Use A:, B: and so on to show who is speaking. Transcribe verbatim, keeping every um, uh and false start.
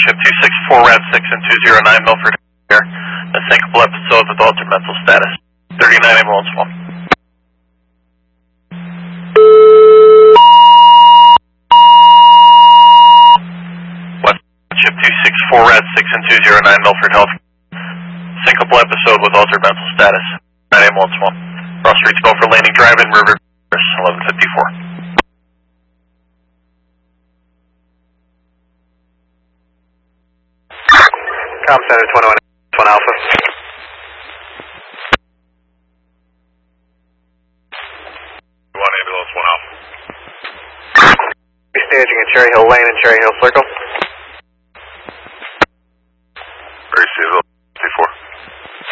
A: ship two six four Rat six and two zero nine Milford here. A syncopal episode with altered mental status. thirty-nine ambulance one. West ship two six four Rat six and two zero nine Milford Health. Syncopal episode with altered mental status. nine ambulance one. Cross streets go for landing drive in River eleven fifty-four.
B: Com Center twenty-one, one Alpha.
A: one ambulance, one Alpha.
B: Staging at Cherry Hill Lane and Cherry Hill Circle.